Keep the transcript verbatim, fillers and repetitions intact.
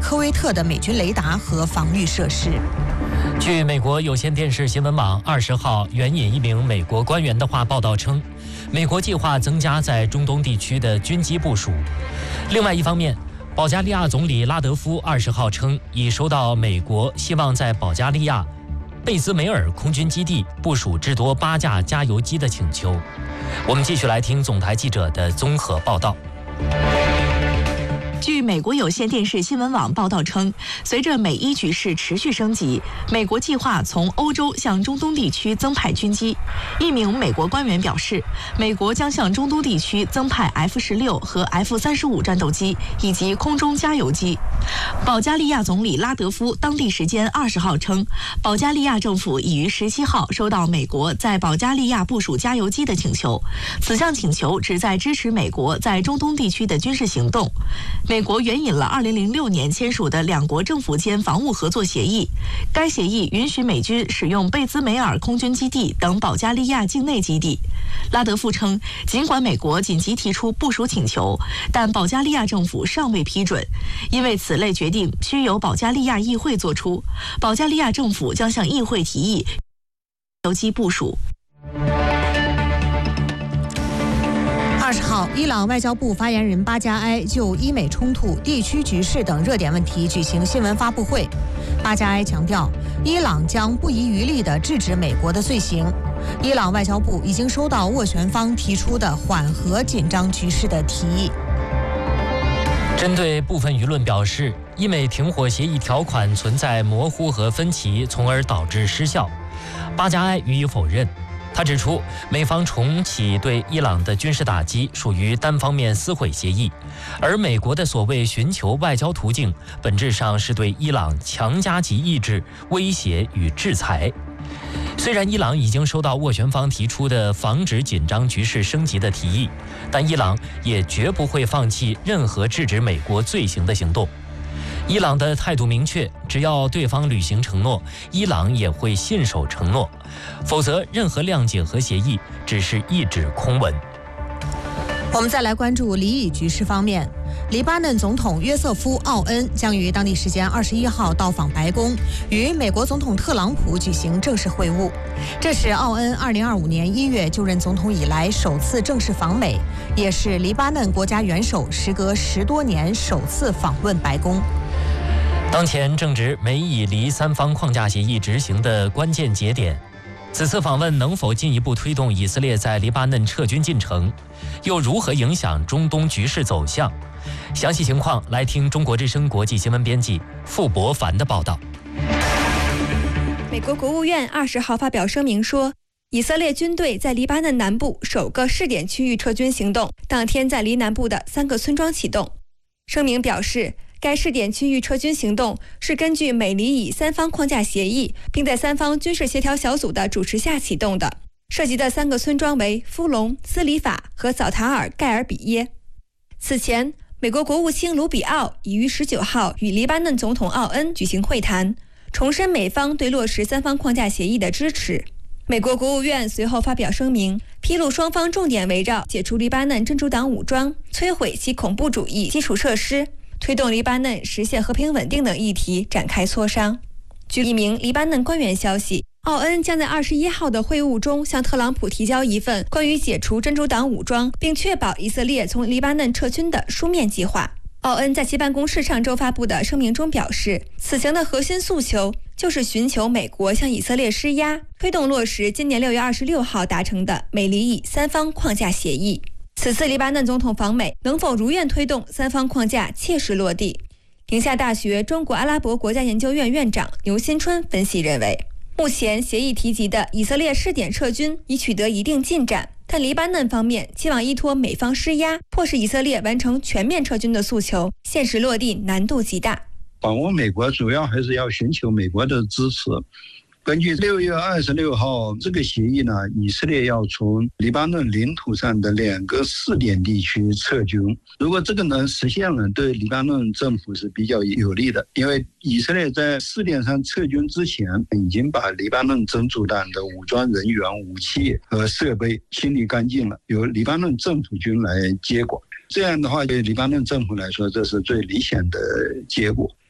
科威特的美军雷达和防御设施。 据美国有线电视新闻网二十号援引一名美国官员的话报道称，美国计划增加在中东地区的军机部署。另外一方面，保加利亚总理拉德夫二十号称，已收到美国希望在保加利亚贝兹梅尔空军基地部署至多八架加油机的请求。我们继续来听总台记者的综合报道。 据美国有线电视新闻网报道称，随着美伊局势持续升级，美国计划从欧洲向中东地区增派军机。一名美国官员表示，美国将向中东地区增派 F 十六 和 F 三十五战斗机以及空中加油机。保加利亚总理拉德夫当地时间二十号称，保加利亚政府已于十七号收到美国在保加利亚部署加油机的请求，此项请求旨在支持美国在中东地区的军事行动。美国援引了二零零六年签署的两国政府间防务合作协议，该协议允许美军使用贝兹梅尔空军基地等保加利亚境内基地。拉德夫称，尽管美国紧急提出部署请求，但保加利亚政府尚未批准，因为此类决定需由保加利亚议会作出。保加利亚政府将向议会提议游击部署。 二十号，伊朗外交部发言人巴加埃就伊美冲突、地区局势等热点问题举行新闻发布会。巴加埃强调，伊朗将不遗余力地制止美国的罪行。伊朗外交部已经收到斡旋方提出的缓和紧张局势的提议。 针对部分舆论表示，伊美停火协议条款存在模糊和分歧，从而导致失效，巴加埃予以否认。他指出，美方重启对伊朗的军事打击属于单方面撕毁协议，而美国的所谓寻求外交途径，本质上是对伊朗强加其意志、威胁与制裁。虽然伊朗已经收到斡旋方提出的防止紧张局势升级的提议，但伊朗也绝不会放弃任何制止美国罪行的行动。伊朗的态度明确，只要对方履行承诺，伊朗也会信守承诺，否则任何谅解和协议只是一纸空文。 我们再来关注黎以局势方面，黎巴嫩总统约瑟夫·奥恩将于当地时间二十一号到访白宫，与美国总统特朗普举行正式会晤。这是奥恩二零二五年一月就任总统以来首次正式访美，也是黎巴嫩国家元首时隔十多年首次访问白宫。 当前正值美以黎三方框架协议执行的关键节点，此次访问能否进一步推动以色列在黎巴嫩撤军进程，又如何影响中东局势走向？详细情况来听中国之声国际新闻编辑傅博凡的报道。 美国国务院二十号发表声明说，以色列军队在黎巴嫩南部首个试点区域撤军行动当天在黎南部的三个村庄启动。声明表示，该试点区域撤军行动是根据美黎以三方框架协议，并在三方军事协调小组的主持下启动的。涉及的三个村庄为夫隆、斯里法和早塔尔盖尔比耶。此前，美国国务卿卢比奥已于十九号与黎巴嫩总统奥恩举行会谈，重申美方对落实三方框架协议的支持。美国国务院随后发表声明，披露双方重点围绕解除黎巴嫩真主党武装、摧毁其恐怖主义基础设施、推动黎巴嫩实现和平稳定等议题展开磋商。据一名黎巴嫩官员消息，奥恩将在二十一号的会晤中向特朗普提交一份关于解除真主党武装并确保以色列从黎巴嫩撤军的书面计划。奥恩在其办公室上周发布的声明中表示，此行的核心诉求就是寻求美国向以色列施压，推动落实今年六月二十六号达成的美黎以三方框架协议。此次黎巴嫩总统访美能否如愿推动三方框架切实落地？宁夏大学中国阿拉伯国家研究院院长牛新春分析认为，目前协议提及的以色列试点撤军已取得一定进展，但黎巴嫩方面期望依托美方施压，迫使以色列完成全面撤军的诉求，现实落地难度极大。 访问美国主要还是要寻求美国的支持。根据六月二十六号这个协议呢，以色列要从黎巴嫩领土上的两个试点地区撤军。如果这个能实现了，对黎巴嫩政府是比较有利的，因为以色列在试点上撤军之前，已经把黎巴嫩真主党的武装人员、武器和设备清理干净了，由黎巴嫩政府军来接管。这样的话，对黎巴嫩政府来说，这是最理想的结果。